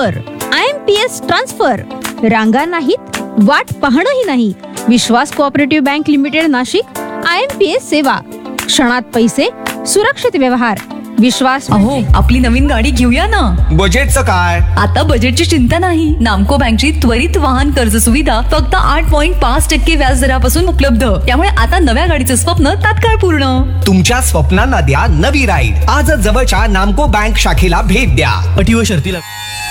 Transfer, IMPS transfer. रांगा नाहीत, वाट पाहणंही नाही. विश्वास cooperative bank limited Nashik. IMPS सेवा, क्षणात पैसे, सुरक्षित व्यवहार, विश्वास. अहो, आपली नवीन गाडी घेऊया ना. बजेटचं काय? आता बजेटची चिंता नाही. नामको बँकची त्वरित वाहन कर्ज सुविधा फक्त 8.5% व्याज दरापासून उपलब्ध. त्यामुळे आता नव्या गाडीचं स्वप्न तात्काळ पूर्ण. तुमच्या स्वप्नांना द्या नवी राईड. आजच जवळच्या नामको बँक शाखेला भेट द्या. अटी व शर्ती